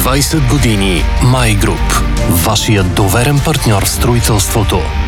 20 години My Group. Вашият доверен партньор в строителството.